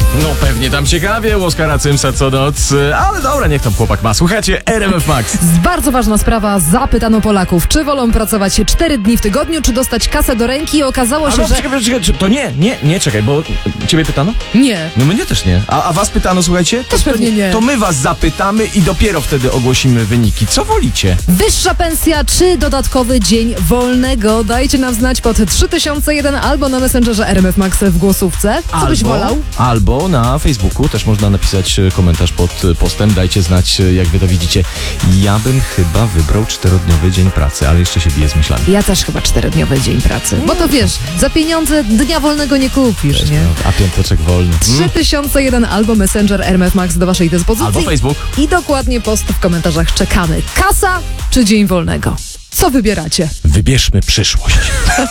No pewnie tam ciekawie u Oskara Cymsa co noc, ale dobra, niech tam chłopak ma. Słuchajcie, RMF Max. Bardzo ważna sprawa, zapytano Polaków, czy wolą pracować 4 dni w tygodniu, czy dostać kasę do ręki i okazało się, że... Czekaj, to nie, czekaj, bo ciebie pytano? Nie. No mnie też nie. A was pytano, słuchajcie? Też pewnie nie. To my was zapytamy i dopiero wtedy ogłosimy wyniki. Co wolicie? Wyższa pensja czy dodatkowy dzień wolnego? Dajcie nam znać pod 3001 albo na Messengerze RMF Max w głosówce. Co byś wolał? Albo na Facebooku też można napisać komentarz pod postem. Dajcie znać, jak wy to widzicie. Ja bym chyba wybrał 4-dniowy dzień pracy, ale jeszcze się biję z myślami. Ja też chyba 4-dniowy dzień pracy. Bo to wiesz, za pieniądze dnia wolnego nie kupisz, nie? A piąteczek wolny. 3001 albo Messenger RMF Max do waszej dyspozycji. Albo Facebook. I dokładnie post w komentarzach czekamy. Kasa czy dzień wolnego? Co wybieracie? Wybierzmy przyszłość.